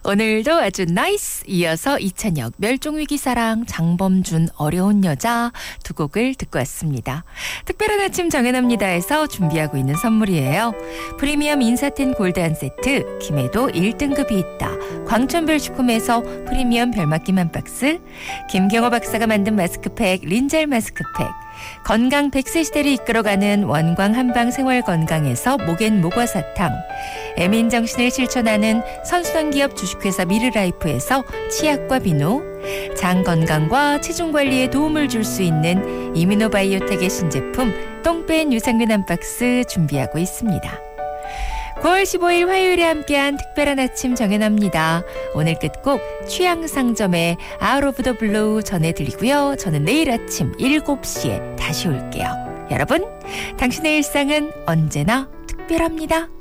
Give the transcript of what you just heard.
오늘도 아주 나이스 이어서 이찬혁 멸종위기사랑 장범준 어려운 여자 두 곡을 듣고 왔습니다. 특별한 아침 정연합니다에서 준비하고 있는 선물이에요. 프리미엄 인사텐 골드 한 세트, 김해도 1등급이 있다. 광천별식품에서 프리미엄 별맛김 한 박스, 김경호 박사가 만든 마스크팩 린젤 마스크팩, 건강 100세 시대를 이끌어가는 원광 한방 생활건강에서 목엔 모과사탕, 애민정신을 실천하는 선수단기업 주식회사 미르라이프에서 치약과 비누, 장 건강과 체중 관리에 도움을 줄 수 있는 이미노바이오텍의 신제품 똥뺀 유산균 한 박스 준비하고 있습니다. 9월 15일 화요일에 함께한 특별한 아침 정연합니다. 오늘 끝곡 취향상점의 Out of the Blue 전해드리고요. 저는 내일 아침 7시에 다시 올게요. 여러분, 당신의 일상은 언제나 특별합니다.